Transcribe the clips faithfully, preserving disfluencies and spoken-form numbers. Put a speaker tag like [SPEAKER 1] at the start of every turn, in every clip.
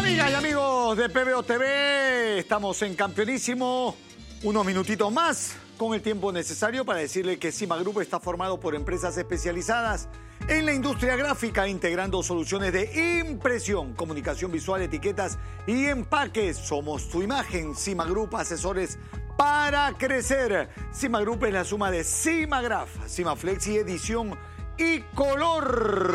[SPEAKER 1] Amigas y amigos de P B O T V, estamos en Campeonísimo. Unos minutitos más con el tiempo necesario para decirle que Cima Group está formado por empresas especializadas en la industria gráfica, integrando soluciones de impresión, comunicación visual, etiquetas y empaques. Somos tu imagen. Cima Group, asesores para crecer. Cima Group es la suma de Cimagraph, Cimaflex y edición y color.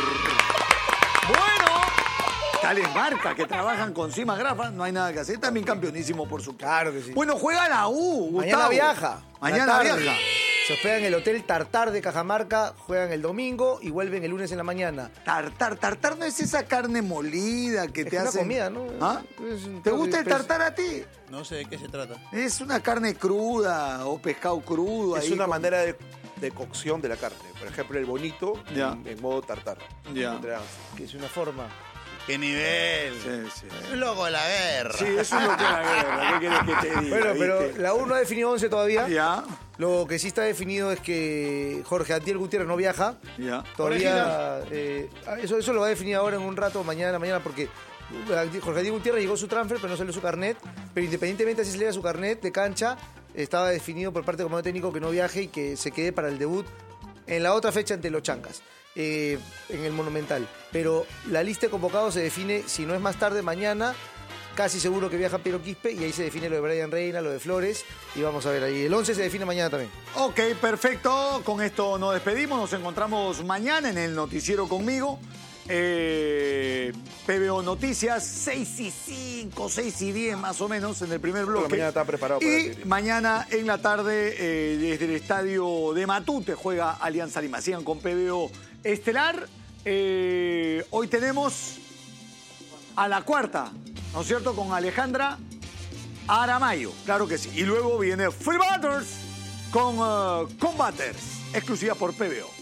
[SPEAKER 1] Bueno, tales marcas que trabajan con Cimagraph, no hay nada que hacer. También Campeonísimo, por su
[SPEAKER 2] Claro que sí.
[SPEAKER 1] Bueno, juega la U, Gustavo.
[SPEAKER 2] Mañana viaja.
[SPEAKER 1] Mañana viaja.
[SPEAKER 2] Se hospeda en el Hotel Tartar de Cajamarca, juegan el domingo y vuelven el lunes en la mañana.
[SPEAKER 1] Tartar, tartar no es esa carne molida que
[SPEAKER 2] Es
[SPEAKER 1] te
[SPEAKER 2] una
[SPEAKER 1] hacen.
[SPEAKER 2] comida, ¿no?
[SPEAKER 1] ¿Ah?
[SPEAKER 2] Es un-
[SPEAKER 1] ¿Te gusta el
[SPEAKER 2] pues-
[SPEAKER 1] tartar a ti?
[SPEAKER 3] No sé de qué se trata.
[SPEAKER 1] Es una carne cruda o pescado crudo.
[SPEAKER 4] Es
[SPEAKER 1] ahí
[SPEAKER 4] una
[SPEAKER 1] con-
[SPEAKER 4] manera de, de cocción de la carne. Por ejemplo, el bonito
[SPEAKER 1] Ya.
[SPEAKER 4] en, en modo tartar.
[SPEAKER 1] Ya.
[SPEAKER 4] Entre-
[SPEAKER 2] Que es una forma.
[SPEAKER 3] ¡Qué nivel!
[SPEAKER 1] Sí, sí.
[SPEAKER 3] Es loco de la guerra.
[SPEAKER 1] Sí, eso es lo que es la guerra. ¿Qué quieres que te diga?
[SPEAKER 2] Bueno, pero
[SPEAKER 1] ¿viste?
[SPEAKER 2] la U no ha definido once todavía.
[SPEAKER 1] Ya,
[SPEAKER 2] Lo que sí está definido es que Jorge Antiel Gutiérrez no viaja.
[SPEAKER 1] ya.
[SPEAKER 2] Todavía. eh, eso, eso lo va a definir ahora en un rato, mañana, mañana, porque uh, Jorge Antiel Gutiérrez llegó su transfer, pero no salió su carnet. Pero independientemente si saliera su carnet de cancha, estaba definido por parte del comando técnico que no viaje y que se quede para el debut en la otra fecha ante los Chancas, eh, en el Monumental. Pero la lista de convocados se define, si no es más tarde, mañana. Casi seguro que viaja Piero Quispe y ahí se define lo de Brian Reina, lo de Flores. Y vamos a ver ahí. El once se define mañana también.
[SPEAKER 1] Ok, perfecto. Con esto nos despedimos. Nos encontramos mañana en el Noticiero conmigo. Eh, P B O Noticias, seis y cinco, seis y diez más o menos en el primer
[SPEAKER 4] Por la
[SPEAKER 1] bloque.
[SPEAKER 4] mañana está preparado para
[SPEAKER 1] Y
[SPEAKER 4] el-
[SPEAKER 1] mañana en la tarde, eh, desde el estadio de Matute, juega Alianza Lima. Sigan con P B O Estelar. Eh, hoy tenemos a la cuarta, ¿no es cierto? Con Alejandra Aramayo, claro que sí. Y luego viene Free Butters con uh, Combaters, exclusiva por P B O.